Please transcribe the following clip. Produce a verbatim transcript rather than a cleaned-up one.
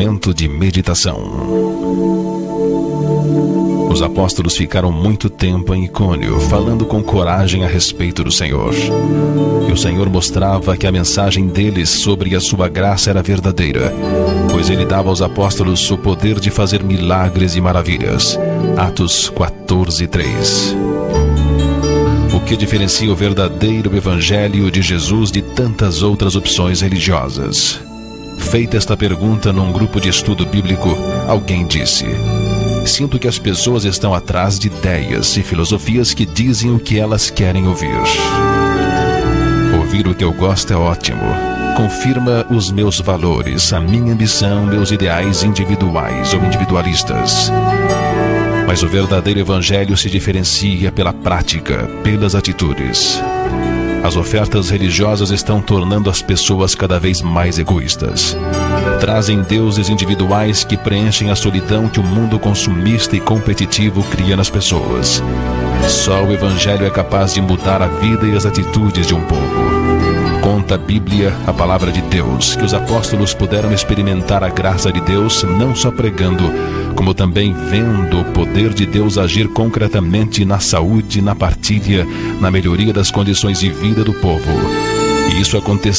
momento de meditação. Os apóstolos ficaram muito tempo em Icônio, falando com coragem a respeito do Senhor. E o Senhor mostrava que a mensagem deles sobre a sua graça era verdadeira, pois ele dava aos apóstolos o poder de fazer milagres e maravilhas. Atos quatorze, três. O que diferencia o verdadeiro evangelho de Jesus de tantas outras opções religiosas? Feita esta pergunta num grupo de estudo bíblico, alguém disse: sinto que as pessoas estão atrás de ideias e filosofias que dizem o que elas querem ouvir. Ouvir o que eu gosto é ótimo. Confirma os meus valores, a minha ambição, meus ideais individuais ou individualistas. Mas o verdadeiro evangelho se diferencia pela prática, pelas atitudes. As ofertas religiosas estão tornando as pessoas cada vez mais egoístas. Trazem deuses individuais que preenchem a solidão que o mundo consumista e competitivo cria nas pessoas. Só o evangelho é capaz de mudar a vida e as atitudes de um povo. Conta a Bíblia, a palavra de Deus, que os apóstolos puderam experimentar a graça de Deus não só pregando, como também vendo o poder de Deus agir concretamente na saúde, na partilha, na melhoria das condições de vida do povo. E isso aconteceu